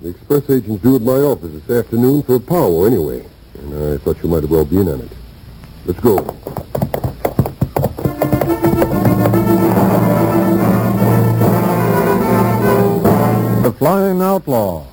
The express agent's due at my office this afternoon for a powwow anyway. And I thought you might as well be in on it. Let's go. The Flying Outlaw.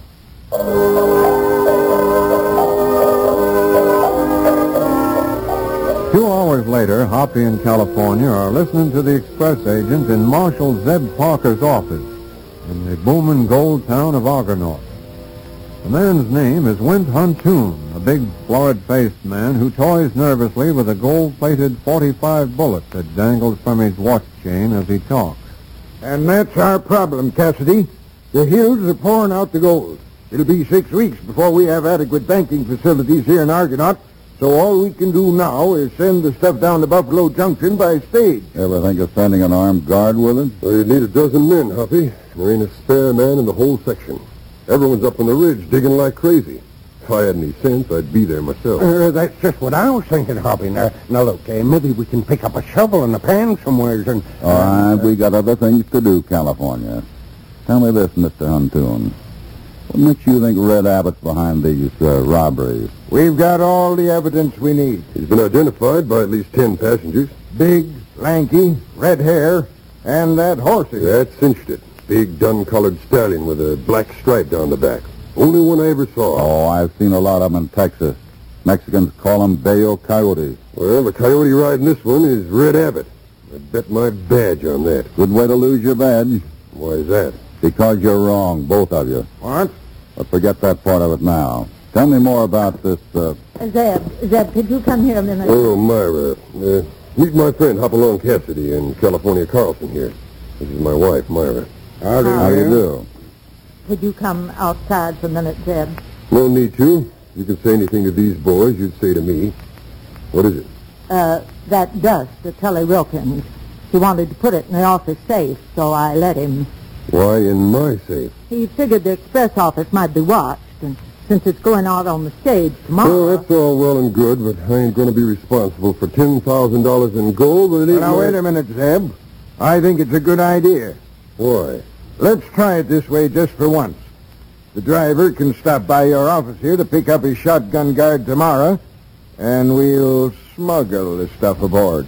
A few hours later, Hoppy and California are listening to the express agent in Marshal Zeb Parker's office in the booming gold town of Argonaut. The man's name is Wint Huntoon, a big, florid-faced man who toys nervously with a gold-plated .45 bullet that dangles from his watch chain as he talks. And that's our problem, Cassidy. The hills are pouring out the gold. It'll be 6 weeks before we have adequate banking facilities here in Argonaut, so all we can do now is send the stuff down to Buffalo Junction by stage. Ever think of sending an armed guard with it? Well, you'd need a dozen men, Hoppy. There ain't a spare man in the whole section. Everyone's up on the ridge digging like crazy. If I had any sense, I'd be there myself. That's just what I was thinking, Hoppy. Now look, maybe we can pick up a shovel and a pan somewhere and... All right, we got other things to do, California. Tell me this, Mr. Huntoon. What makes you think Red Abbott's behind these robberies? We've got all the evidence we need. He's been identified by at least 10 passengers. Big, lanky, red hair, and that horse. That cinched it. Big, dun-colored stallion with a black stripe down the back. Only one I ever saw. Oh, I've seen a lot of them in Texas. Mexicans call them Bayo Coyotes. Well, the coyote riding this one is Red Abbott. I'd bet my badge on that. Good way to lose your badge. Why is that? Because you're wrong, both of you. What? But forget that part of it now. Tell me more about this, Zeb, could you come here a minute? Oh, Myra. Meet my friend Hopalong Cassidy and California Carlson here. This is my wife, Myra. How do you do? Could you come outside for a minute, Zeb? No need to. You can say anything to these boys you'd say to me. What is it? That dust that Tully Wilkins. He wanted to put it in the office safe, so I let him. Why in my safe? He figured the express office might be watched, and since it's going out on the stage tomorrow... Oh, that's all well and good, but I ain't going to be responsible for $10,000 in gold. But it ain't Now, wait a minute, Zeb. I think it's a good idea. Why? Let's try it this way just for once. The driver can stop by your office here to pick up his shotgun guard tomorrow, and we'll smuggle the stuff aboard.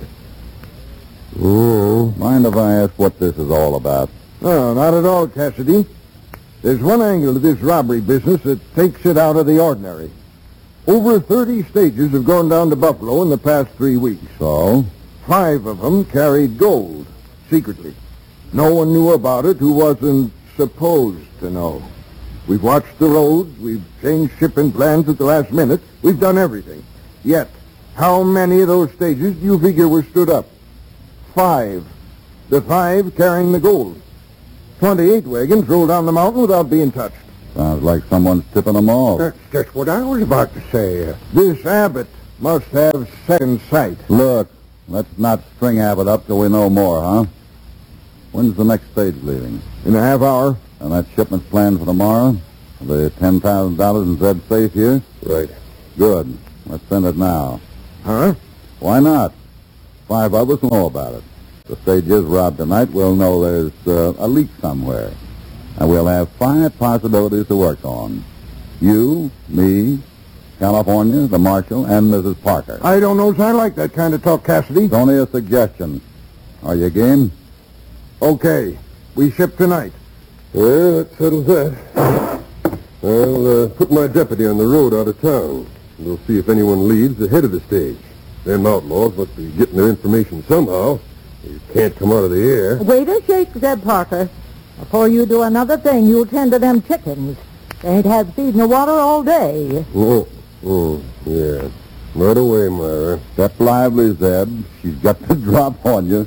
Oh. Mind if I ask what this is all about? No, not at all, Cassidy. There's one angle to this robbery business that takes it out of the ordinary. Over 30 stages have gone down to Buffalo in the past 3 weeks. So? 5 of them carried gold, secretly. No one knew about it who wasn't supposed to know. We've watched the roads, we've changed shipping plans at the last minute, we've done everything. Yet, how many of those stages do you figure were stood up? 5. The 5 carrying the gold. 28 wagons rolled down the mountain without being touched. Sounds like someone's tipping them off. That's just what I was about to say. This Abbott must have second sight. Look, let's not string Abbott up till we know more, huh? When's the next stage leaving? In a half hour. And that shipment's planned for tomorrow? The $10,000 in Zed's safe here? Right. Good. Let's send it now. Huh? Why not? 5 of us know about it. If the stage is robbed tonight, we'll know there's a leak somewhere. And we'll have 5 possibilities to work on. You, me, California, the marshal, and Mrs. Parker. I don't know if I like that kind of talk, Cassidy. It's only a suggestion. Are you game? Okay. We ship tonight. Well, that settles that. I'll put my deputy on the road out of town. We'll see if anyone leaves ahead of the stage. Them outlaws must be getting their information somehow. They can't come out of the air. Wait a shake, Zeb Parker. Before you do another thing, you'll tend to them chickens. They ain't had feed nor water all day. Yeah. Right away, Myra. Step lively, Zeb. She's got the drop on you.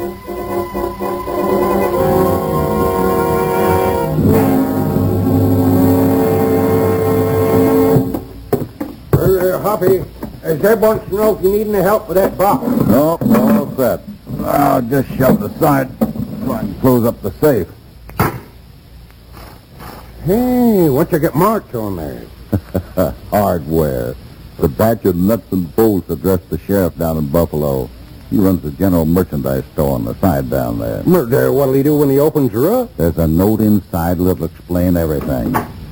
Hoppy, Zeb wants to know if you need any help with that box. No, all set. I'll just shove it aside so I can close up the safe. Hey, what you get marked on there? Hardware. The batch of nuts and bolts addressed the sheriff down in Buffalo. He runs the general merchandise store on the side down there. What'll he do when he opens her up? There's a note inside that'll explain everything.